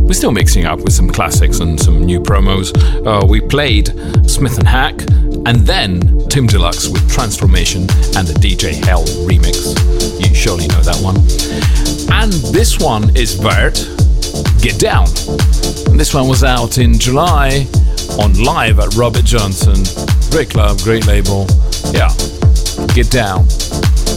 We're still mixing up with some classics and some new promos. We played Smith and Hack, and then Tim Deluxe with Transformation and the DJ Hell remix. You surely know that one. And this one is Vert, Get Down. And this one was out in July on Live at Robert Johnson. Great club, great label. Yeah, Get Down.